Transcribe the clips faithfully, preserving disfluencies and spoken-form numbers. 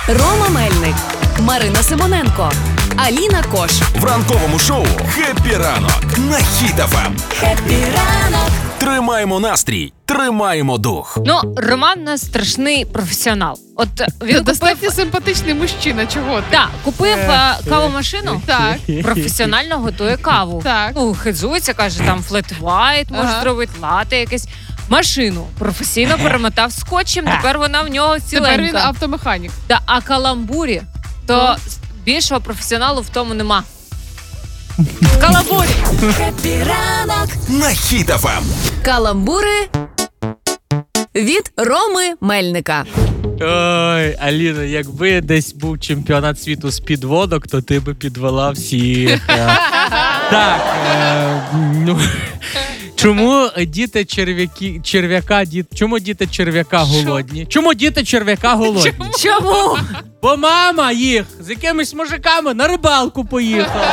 Рома Мельник, Марина Симоненко, Аліна Кош. В ранковому шоу «Хеппі ранок» на Хіт еф ем. Хеппі ранок. Тримаємо настрій, тримаємо дух. Ну, Роман не страшний професіонал. От він Це достатньо купив, симпатичний мужчина, чого ти? да, купив е, кавомашину, Так, професіонально готує каву. так. Ну, хизується, каже, там флет вайт, може Ага. зробити лате якесь. Машину професійно перемотав скотчем, тепер вона в нього Тепер він ціленька. автомеханік. Да, а каламбурі, то більшого професіоналу в тому нема. Каламбурі! Хеппі ранок. На Хіт еф ем. Каламбури від Роми Мельника. Ой, Аліна, якби десь був чемпіонат світу з підводок, то ти би підвела всіх. Е, Так, е, ну, чому діти черв'яки, черв'яка, діт, чому діти черв'яка голодні? Чому діти черв'яка голодні? Чому? Бо мама їх з якимись мужиками на рибалку поїхала.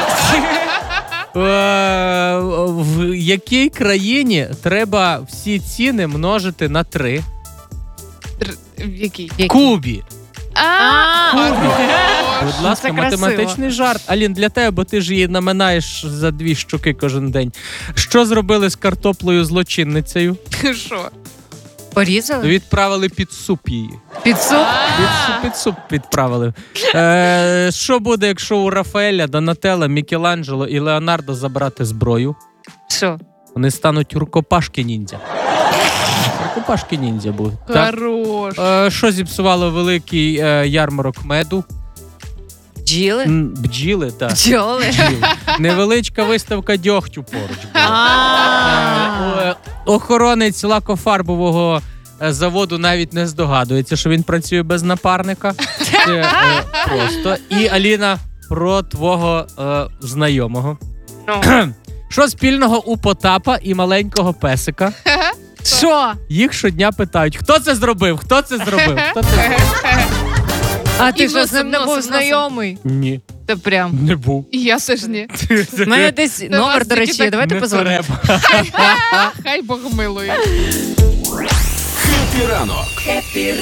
Е, В якій країні треба всі ціни множити на три? Р- В який? Кубі. А, Будь ласка, Це красиво. математичний жарт. Алін, для тебе, бо ти ж її наминаєш за дві щуки кожен день. Що зробили з картоплею злочинницею? Що? порізали? Відправили під суп її. Під суп? Під суп, під суп відправили. Е, що буде, якщо у Рафаеля, Донателла, Мікеланджело і Леонардо забрати зброю? Що? Вони стануть рукопашки ніндзя. Рукопашки ніндзя будуть. Так? Хорош. Е, що зіпсувало великий е, ярмарок меду? Бджіли? М, Бджіли, так. Бджоли? Невеличка виставка дьогтю поруч була. А. Е, Охоронець лакофарбового е, заводу навіть не здогадується, що він працює без напарника. Це е, просто. І, Аліна, про твого е, знайомого. Що спільного у Потапа і маленького песика? Що? Їх щодня питають, хто це зробив? Хто це зробив? Хто це зробив? А ти І що, з ним не носом, був носом. знайомий? Ні, Та прям. не був. І я все ж ні. У мене десь вас номер, до тільки речі, є. так Давайте Не позвонимо. треба. Хай Бог милує. Хеппі ранок